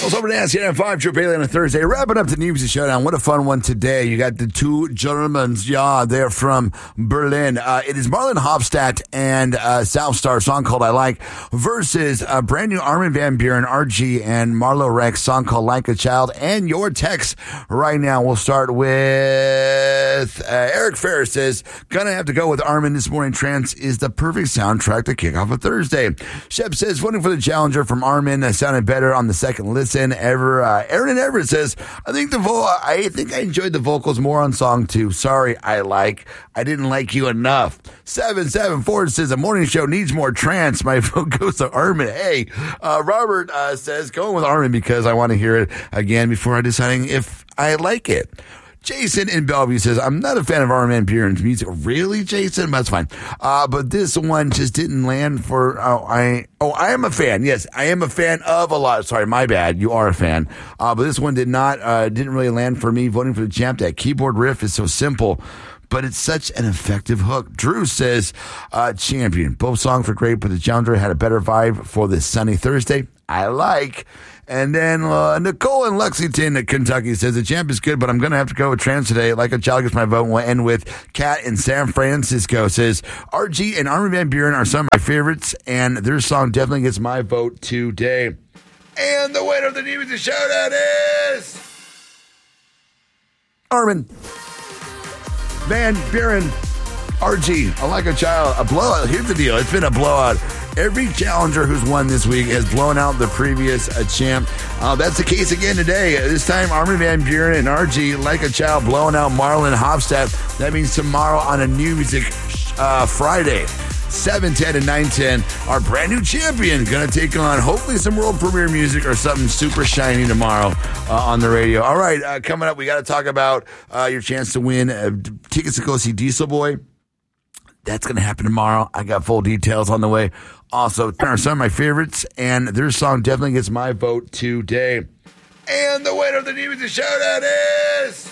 What's up, Nancy? 5 True Bailey on a Thursday. Wrapping up the News Showdown. What a fun one today. You got the two Germans. Yeah, they're from Berlin. It is Marlon Hofstadt and South Star, song called I Like, versus a brand new Armin van Buuren, RG, and Marlo Rex, song called Like a Child. And your text right now. We'll start with Eric Ferris says, gonna have to go with Armin this morning. Trance is the perfect soundtrack to kick off a Thursday. Shep says, voting for the challenger from Armin sounded better on the second listen. Aaron and Everett says, I think I enjoyed the vocals more on song 2. Sorry, I didn't like you enough. 774 says, a morning show needs more trance. My vote goes to Armin. Hey, Robert says, going with Armin because I want to hear it again before deciding if I like it. Jason in Bellevue says, I'm not a fan of Armin van Buuren's music. Really, Jason? That's fine. But this one just didn't land for, I am a fan. Yes, I am a fan of a lot. Sorry, my bad. You are a fan. But this one didn't really land for me. Voting for the champ. That keyboard riff is so simple, but it's such an effective hook. Drew says, champion. Both songs were great, but the challenger had a better vibe for this sunny Thursday. I like. And then Nicole in Lexington, Kentucky says, the champ is good, but I'm going to have to go with trance today. Like a child gets my vote. We'll end with Kat in San Francisco says, RG and Armin van Buuren are some of my favorites, and their song definitely gets my vote today. And the winner of the News Showdown is Armin van Buuren. RG, I Like a Child, a blowout. Here's the deal. It's been a blowout. Every challenger who's won this week has blown out the previous champ. That's the case again today. This time, Armin van Buuren and RG, Like a Child, blowing out Marlon Hofstadt. That means tomorrow on a New Music Friday, 7:10 and 9:10, our brand new champion going to take on hopefully some world premiere music or something super shiny tomorrow on the radio. All right, coming up, we got to talk about your chance to win tickets to go see Diesel Boy. That's going to happen tomorrow. I got full details on the way. Also, are some of my favorites, and their song definitely gets my vote today. And the winner of the News Showdown is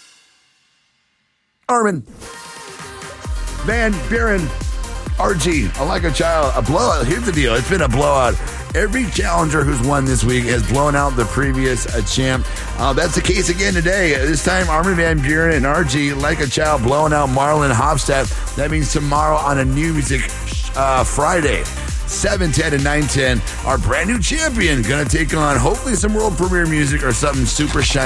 Armin van Buuren. RG, I Like a Child, a blowout. Here's the deal. It's been a blowout. Every challenger who's won this week has blown out the previous champ. That's the case again today. This time, Armin van Buuren and RG, Like a Child, blowing out Marlon Hofstadt. That means tomorrow on a New Music Friday, 7:10 and 9:10, our brand new champion going to take on hopefully some world premiere music or something super shiny.